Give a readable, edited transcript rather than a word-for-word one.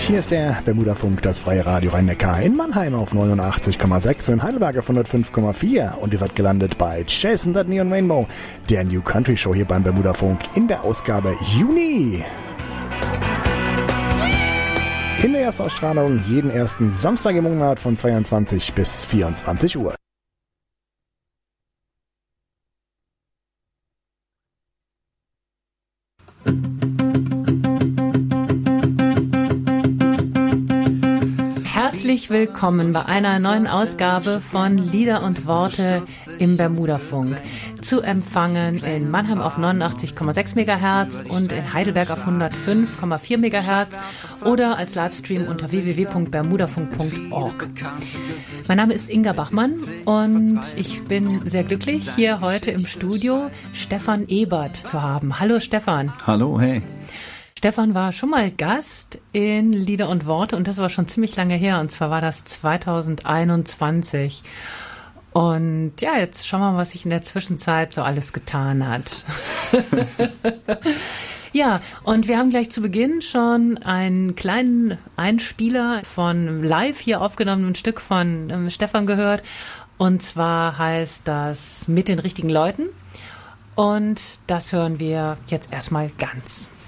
Hier ist der Bermuda-Funk, das freie Radio Rhein-Neckar in Mannheim auf 89,6 und in Heidelberg auf 105,4 und ihr wird gelandet bei Chasing That Neon Rainbow, der New Country Show hier beim Bermuda-Funk in der Ausgabe Juni. In der Erstausstrahlung jeden ersten Samstag im Monat von 22 bis 24 Uhr. Herzlich willkommen bei einer neuen Ausgabe von Lieder und Worte im Bermuda-Funk. Zu empfangen in Mannheim auf 89,6 MHz und in Heidelberg auf 105,4 MHz oder als Livestream unter www.bermudafunk.org. Mein Name ist Inga Bachmann und ich bin sehr glücklich, hier heute im Studio Stefan Ebert zu haben. Hallo Stefan. Hallo, hey. Stefan war schon mal Gast in Lieder und Worte und das war schon ziemlich lange her, und zwar war das 2021. Und ja, jetzt schauen wir mal, was sich in der Zwischenzeit so alles getan hat. Ja, und wir haben gleich zu Beginn schon einen kleinen Einspieler von live hier aufgenommenem Stück von Stefan gehört. Und zwar heißt das Mit den richtigen Leuten. Und das hören wir jetzt erstmal ganz.